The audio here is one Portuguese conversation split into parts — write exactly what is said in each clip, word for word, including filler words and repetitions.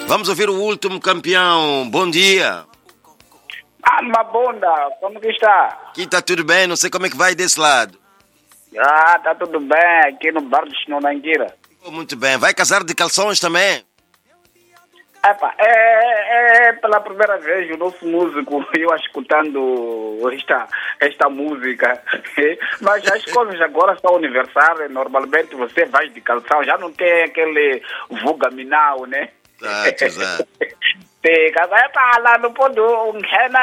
Vamos ouvir o último campeão. Bom dia. Ah, Mabunda, como que está? Aqui está tudo bem, não sei como é que vai desse lado. Ah, está tudo bem, aqui no bar do Chinonanguira. Oh, muito bem, vai casar de calções também? Epa, é, é, é pela primeira vez o nosso músico, eu escutando esta, esta música. Mas as coisas agora são universais, normalmente você vai de calção, já não tem aquele vulgaminal, né? Exato, exato. Lá não pode um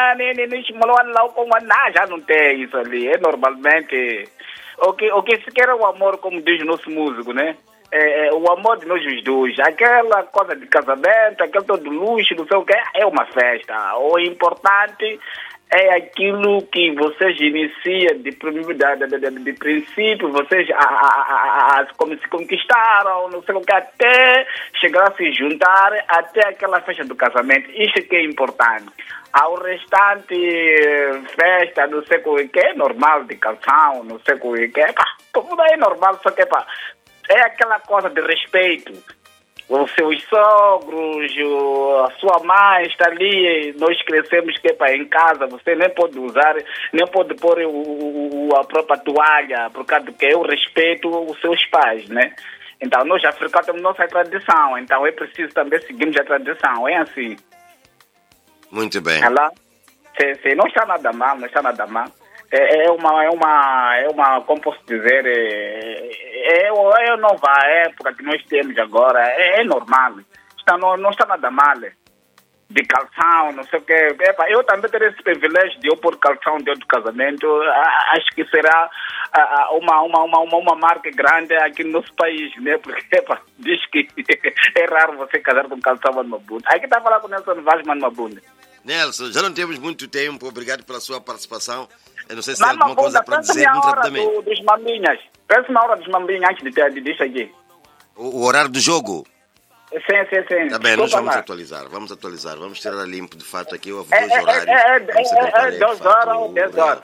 já não tem isso ali. É normalmente o que, o que se quer é o amor, como diz o nosso músico, né? É, é, o amor de nós os dois. Aquela coisa de casamento, aquele todo luxo, não sei o que, é uma festa. O importante é aquilo que vocês iniciam de, de, de, de princípio, vocês a, a, a, como se conquistaram, não sei o que, até chegar a se juntar, até aquela festa do casamento. Isso que é importante. Ao restante, festa, não sei o que, é normal, de calção, não sei o que, é, pá, tudo é normal, só que pá, é aquela coisa de respeito. Os seus sogros, a sua mãe está ali, nós crescemos que para em casa, você nem pode usar, nem pode pôr o, o, a própria toalha, por causa do que eu respeito os seus pais, né? Então, nós africanos temos nossa tradição, então é preciso também seguirmos a tradição, é assim. Muito bem. Ela, se, se não está nada mal, não está nada mal. É, é uma, é uma, é uma, como posso dizer, é, é, é a nova época que nós temos agora, é, é normal, está, não, não está nada mal, de calção, não sei o que, epa, eu também terei esse privilégio de eu pôr calção dentro do casamento, acho que será uma, uma, uma, uma, uma marca grande aqui no nosso país, né, porque epa, diz que é raro você casar com calção, Mano Mabunda. Aqui está falando com Nelson Vaz, Mano Mabunda. Nelson, já não temos muito tempo, obrigado pela sua participação. Eu não sei se tem alguma coisa para dizer muito rapidamente. Do, dos maminhas. Pensa na hora dos maminhas antes de ter disso aqui. O, o horário do jogo? Sim, sim, sim. Tá bem, nós vamos mais. atualizar, vamos atualizar. Vamos tirar a limpo, de fato, aqui os dois é, horários. É, é, vamos saber é, é, é duas horas ou dez horas.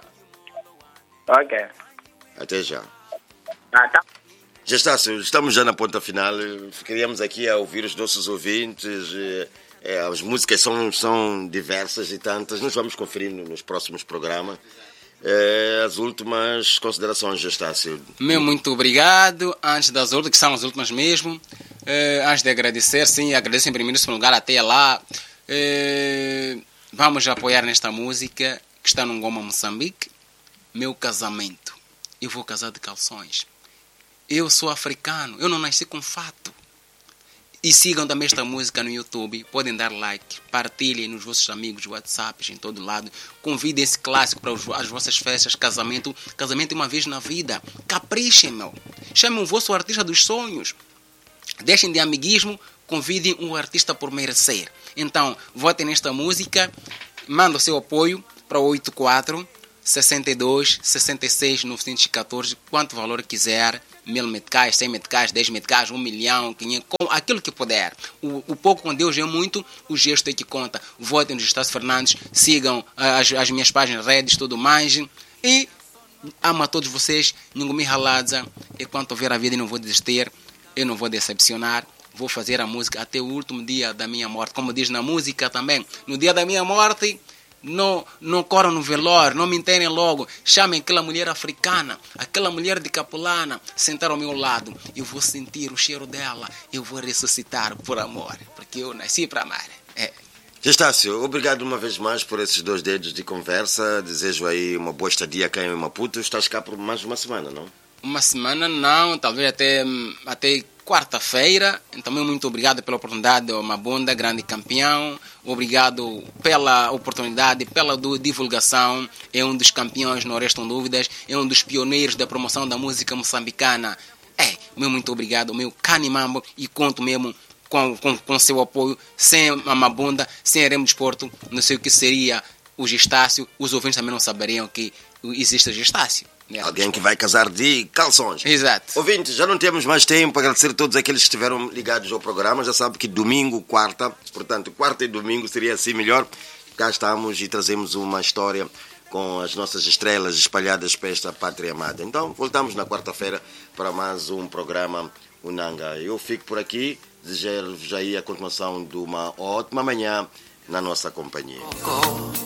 Ok. Até já. Ah, tá. Já está, estamos já na ponta final. Queríamos aqui a ouvir os nossos ouvintes. É, as músicas são, são diversas e tantas. Nós vamos conferir nos próximos programas. É, as últimas considerações, já está, Silvio. Meu muito obrigado. Antes das últimas, que são as últimas mesmo, é, antes de agradecer, sim, agradeço em primeiro lugar até lá. É, vamos apoiar nesta música que está no Ngoma Moçambique. Meu casamento. Eu vou casar de calções. Eu sou africano, eu não nasci com fato. E sigam também esta música no YouTube. Podem dar like, partilhem nos vossos amigos, WhatsApps, em todo lado. Convidem esse clássico para as vossas festas, casamento. Casamento uma vez na vida. Caprichem, meu. Chamem o vosso artista dos sonhos. Deixem de amiguismo. Convidem um artista por merecer. Então, votem nesta música. Manda o seu apoio para o oito quatro, sessenta e dois, sessenta e seis, novecentos e catorze. Quanto valor quiser. Mil meticais, cem meticais, dez meticais, um milhão, quinhentos, aquilo que puder. O, o pouco com Deus é muito, o gesto é que conta. Votem no Gestácio Fernandes, sigam as, as minhas páginas, redes, tudo mais. E amo a todos vocês. Ninguém ralaza. Enquanto houver a vida, eu não vou desistir, eu não vou decepcionar. Vou fazer a música até o último dia da minha morte. Como diz na música também, no dia da minha morte, não, não corram no velório, não me enterrem logo. Chamem aquela mulher africana, aquela mulher de Capulana, sentar ao meu lado. Eu vou sentir o cheiro dela, eu vou ressuscitar por amor, porque eu nasci para amar. É. Gestácio, obrigado uma vez mais por esses dois dedos de conversa. Desejo aí uma boa estadia cá em Maputo. Estás cá por mais uma semana, não? Uma semana não, talvez até, até quarta-feira. Também muito obrigado pela oportunidade, Mabunda, grande campeão. Obrigado pela oportunidade, pela divulgação. É um dos campeões, não restam dúvidas. É um dos pioneiros da promoção da música moçambicana. É, meu muito obrigado, meu canimambo. E conto mesmo com, com, com seu apoio. Sem a Mabunda, sem Aremo Desporto, não sei o que seria o Gestácio. Os ouvintes também não saberiam que existe o Gestácio. Alguém que vai casar de calções. Exato. Ouvintes, já não temos mais tempo para agradecer a todos aqueles que estiveram ligados ao programa. Já sabe que domingo, quarta, portanto, quarta e domingo seria assim melhor. Cá estamos e trazemos uma história com as nossas estrelas espalhadas para esta pátria amada. Então, voltamos na quarta-feira para mais um programa o Nanga. Eu fico por aqui, desejo-vos aí a continuação de uma ótima manhã na nossa companhia.